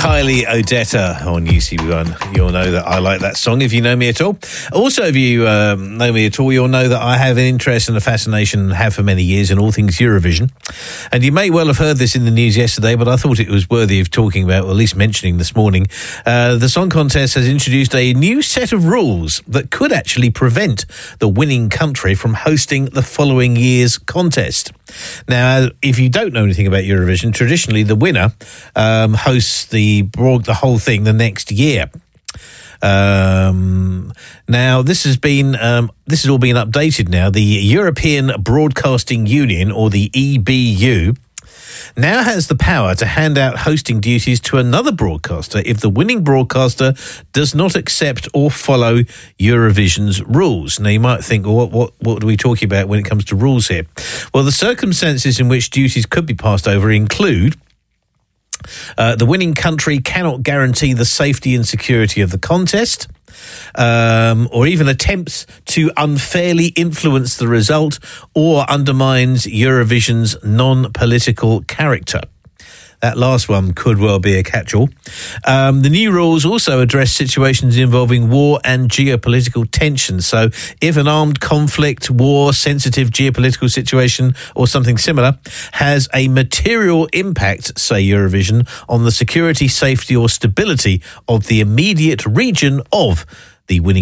Kylie Odetta on UCB1. You'll know that I like that song if you know me at all. Also, if you know me at all, you'll know that I have an interest and a fascination, and have for many years, in all things Eurovision. And you may well have heard this in the news yesterday, but I thought it was worthy of talking about, or at least mentioning this morning. The Song Contest has introduced a new set of rules that could actually prevent the winning country from hosting the following year's contest. Now, if you don't know anything about Eurovision, traditionally the winner hosts the whole thing the next year. Now this has all been updated now. The European Broadcasting Union, or the EBU, now has the power to hand out hosting duties to another broadcaster if the winning broadcaster does not accept or follow Eurovision's rules. Now, you might think, well, what are we talking about when it comes to rules here? Well, the circumstances in which duties could be passed over include the winning country cannot guarantee the safety and security of the contest, or even attempts to unfairly influence the result, or undermines Eurovision's non-political character. That last one could well be a catch-all. The new rules also address situations involving war and geopolitical tension. So if an armed conflict, war, sensitive geopolitical situation or something similar has a material impact, say Eurovision, on the security, safety or stability of the immediate region of the winning